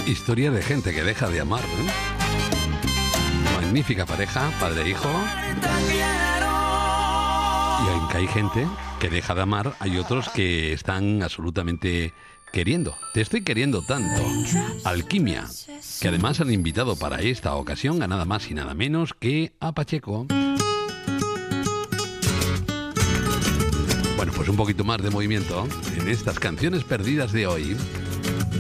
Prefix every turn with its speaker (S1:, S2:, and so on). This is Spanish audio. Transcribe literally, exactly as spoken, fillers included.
S1: Historia de gente que deja de amar, ¿eh? Magnífica pareja, padre e hijo. Y aunque hay gente que deja de amar, hay otros que están absolutamente queriendo. Te estoy queriendo tanto. Alquimia, que además han invitado para esta ocasión a nada más y nada menos que a Pacheco. Bueno, pues un poquito más de movimiento en estas canciones perdidas de hoy.